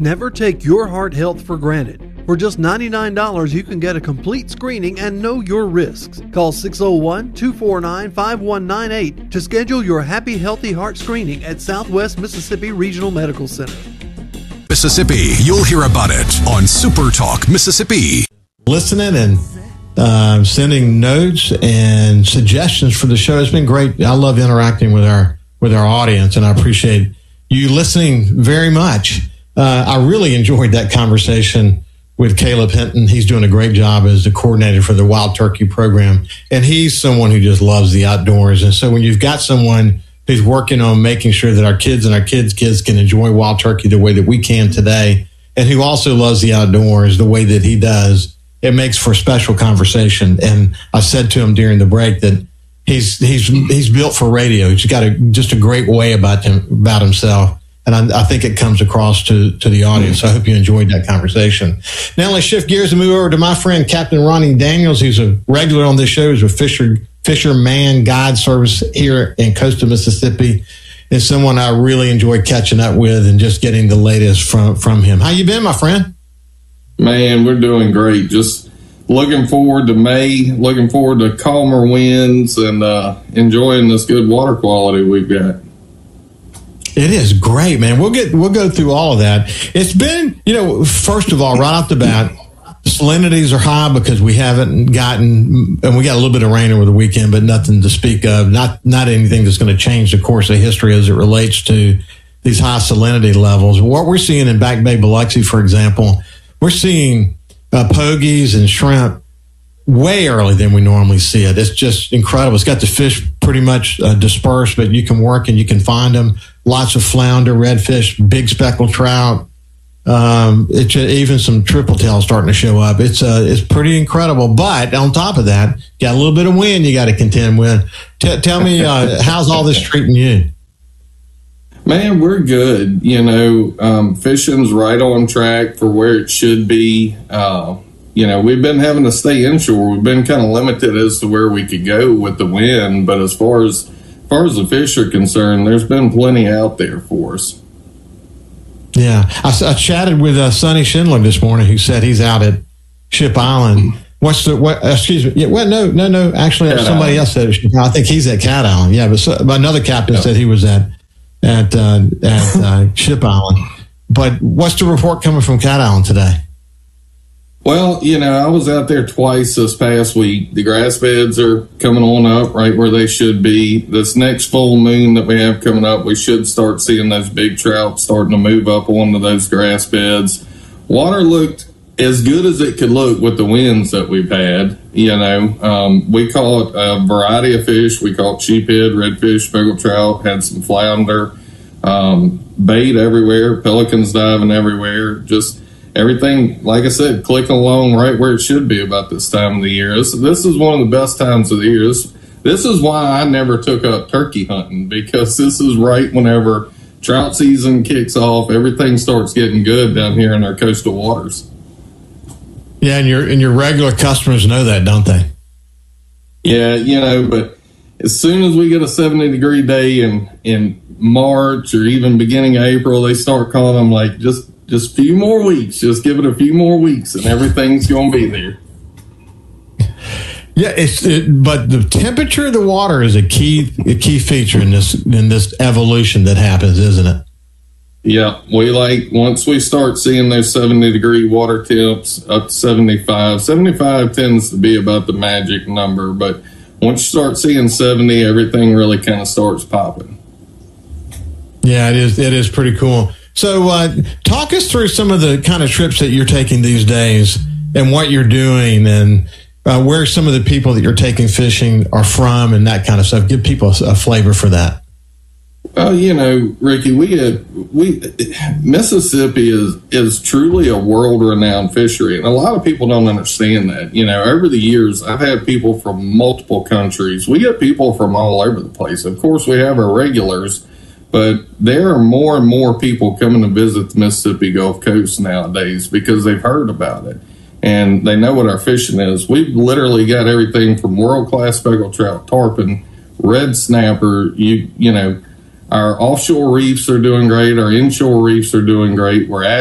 Never take your heart health for granted. For just $99, you can get a complete screening and know your risks. Call 601-249-5198 to schedule your Happy Healthy Heart screening at Southwest Mississippi Regional Medical Center. Mississippi, you'll hear about it on Super Talk Mississippi. Listening and sending notes and suggestions for the show. It's been great. I love interacting with our audience, and I appreciate you listening very much. I really enjoyed that conversation with Caleb Hinton. He's doing a great job as the coordinator for the Wild Turkey program, and he's someone who just loves the outdoors. And so when you've got someone who's working on making sure that our kids and our kids' kids can enjoy wild turkey the way that we can today, and who also loves the outdoors the way that he does, it makes for a special conversation. And I said to him during the break that he's built for radio. He's got just a great way about himself. And I think it comes across to the audience. So I hope you enjoyed that conversation. Now let's shift gears and move over to my friend, Captain Ronnie Daniels, who's a regular on this show. He's with Fisherman Guide Service here in coastal Mississippi. It's someone I really enjoy catching up with and just getting the latest from him. How you been, my friend? Man, we're doing great. Just looking forward to May, looking forward to calmer winds, and enjoying this good water quality we've got. It is great, man. We'll go through all of that. It's been, first of all, right off the bat, salinities are high because we haven't gotten, and we got a little bit of rain over the weekend, but nothing to speak of. Not anything that's going to change the course of history as it relates to these high salinity levels. What we're seeing in Back Bay, Biloxi, for example, we're seeing pogies and shrimp way earlier than we normally see it. It's just incredible. It's got the fish pretty much dispersed, but you can work and you can find them. Lots of flounder, redfish, big speckled trout. It's even some triple tails starting to show up. It's pretty incredible. But on top of that, got a little bit of wind you got to contend with. Tell me, how's all this treating you? Man, we're good. Fishing's right on track for where it should be. We've been having to stay inshore. We've been kind of limited as to where we could go with the wind, but as far as the fish are concerned, there's been plenty out there for us. Yeah, I chatted with Sonny Schindler this morning, who said he's out at Ship Island. Excuse me. Yeah, well, no. Actually, Cat somebody Island. Else said it. I think he's at Cat Island. Yeah, but another captain said he was at Ship Island. But what's the report coming from Cat Island today? Well, I was out there twice this past week. The grass beds are coming on up right where they should be. This next full moon that we have coming up, we should start seeing those big trout starting to move up onto those grass beds. Water looked as good as it could look with the winds that we've had. We caught a variety of fish. We caught sheephead, redfish, speckled trout, had some flounder, bait everywhere, pelicans diving everywhere, just everything, like I said, clicking along right where it should be about this time of the year. This is one of the best times of the year. This is why I never took up turkey hunting, because this is right whenever trout season kicks off. Everything starts getting good down here in our coastal waters. Yeah, and your regular customers know that, don't they? Yeah, but as soon as we get a 70-degree day in March or even beginning of April, they start calling them like, just a few more weeks. Just give it a few more weeks, and everything's going to be there. Yeah, but the temperature of the water is a key feature in this evolution that happens, isn't it? Yeah, once we start seeing those 70-degree water temps up to 75. 75 tends to be about the magic number, but once you start seeing 70, everything really kind of starts popping. Yeah, it is pretty cool. So talk us through some of the kind of trips that you're taking these days and what you're doing, and where some of the people that you're taking fishing are from and that kind of stuff. Give people a flavor for that. Well, Ricky, Mississippi is truly a world-renowned fishery, and a lot of people don't understand that. Over the years, I've had people from multiple countries. We get people from all over the place. Of course, we have our regulars, but there are more and more people coming to visit the Mississippi Gulf Coast nowadays because they've heard about it and they know what our fishing is. We've literally got everything from world-class speckled trout, tarpon, red snapper. Our offshore reefs are doing great. Our inshore reefs are doing great. We're